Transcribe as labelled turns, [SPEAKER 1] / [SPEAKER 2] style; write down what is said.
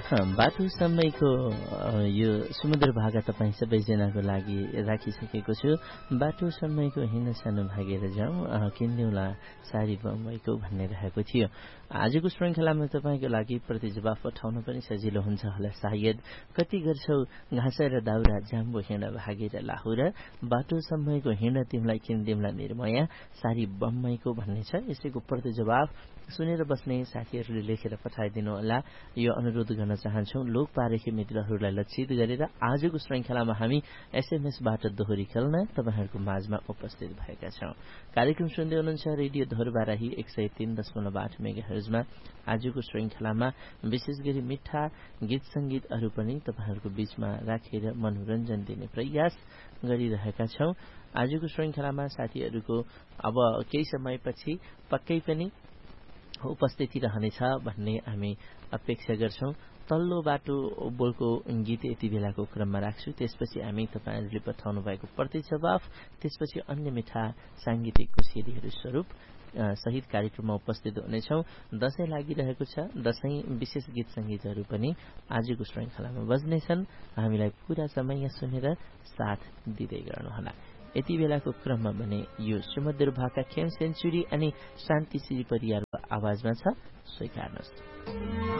[SPEAKER 1] बाटो समयको यो सुमधुर भाका तपाईँ सबैजनाको लागि राखिसकेको छु। बाटो समयको हिँड्न सानो भागेर जाउँ किन्दिउँला सारी बम्बईको भन्ने रहेको थियो। आजको श्रृङ्खलामा तपाईँको लागि प्रतिजवाफ पठाउन पनि सजिलो हुन्छ होला सायद। कति गर्छौ घाँस र दाउरा जाम्बो हिँड भागेर लाहुर, बाटो समयको हिँड तिमीलाई किन्दिउँला निर्मया सारी बम्बईको भन्ने छ। यसैको प्रतिजवाफ सुनेर बस्ने साथीहरूले लेखेर पठाइदिनु होला, यो अनुरोध गर्न चाहन्छौ लोक पारेखी मित्रहरूलाई लक्षित गरेर। आजको श्रृङ्खलामा हामी एसएमएसबाट दोहोरी खेल्न तपाईँहरूको माझमा उपस्थित भएका छौं। कार्यक्रम सुन्दै हुनुहुन्छ रेडियो धोरबाराही 103.8 मेगाहर्जमा। आजको श्रृङ्खलामा विशेष गरी मिठा गीत संगीतहरू पनि तपाईँहरूको बीचमा राखेर मनोरञ्जन दिने प्रयास गरिरहेका छौं। आजको श्रृङ्खलामा साथीहरूको अब केही समयपछि पक्कै पनि उपस्थिति रहनेछ भन्ने हामी अपेक्षा गर्छौं। तल्लो बाटो बोलको गीत यति बेलाको क्रममा राख्छु, त्यसपछि हामी तपाईँहरूले पठाउनु भएको प्रतिजवाफ, त्यसपछि अन्य मिठा सांगीतिक कोसेलीहरू स्वरूप सहित कार्यक्रममा उपस्थित हुनेछौं। दशैं लागिरहेको छ, दशैं विशेष गीत संगीतहरू पनि आजको श्रृङ्खलामा बज्नेछन्। हामीलाई पूरा समय सुनेर साथ दिँदै गर्नुहोला। यति बेलाको क्रममा भने यो सुमधुर भाका खेम सेन्चुरी अनि शान्ति श्री परिवारको आवाजमा छ, स्वीकार्नुहोस्।